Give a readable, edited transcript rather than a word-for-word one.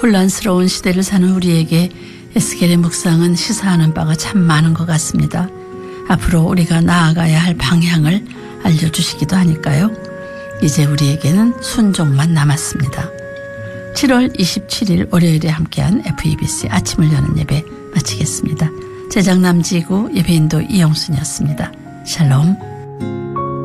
혼란스러운 시대를 사는 우리에게 에스겔의 묵상은 시사하는 바가 참 많은 것 같습니다. 앞으로 우리가 나아가야 할 방향을 알려주시기도 하니까요. 이제 우리에게는 순종만 남았습니다. 7월 27일 월요일에 함께한 FEBC 아침을 여는 예배 마치겠습니다. 제작 남지구 예배인도 이영순이었습니다. 샬롬.